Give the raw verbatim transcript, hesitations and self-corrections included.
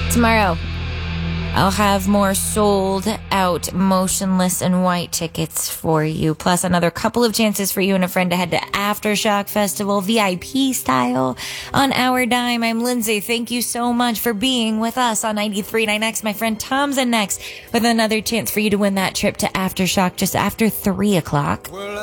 Tomorrow, I'll have more sold out Motionless in White tickets for you, plus another couple of chances for you and a friend to head to Aftershock Festival, V I P style, on our dime. I'm Lindsay. Thank you so much for being with us on ninety-three point nine X. My friend Tom's in next with another chance for you to win that trip to Aftershock just after three o'clock.